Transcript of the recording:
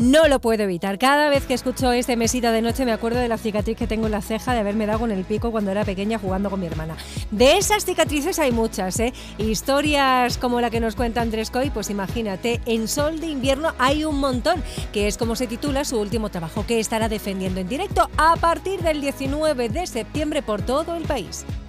No lo puedo evitar. Cada vez que escucho este Mesita de noche me acuerdo de la cicatriz que tengo en la ceja de haberme dado con el pico cuando era pequeña jugando con mi hermana. De esas cicatrices hay muchas, ¿eh? Historias como la que nos cuenta Andrés Coy, pues imagínate, en Sol de Invierno hay un montón, que es como se titula su último trabajo, que estará defendiendo en directo a partir del 19 de septiembre por todo el país.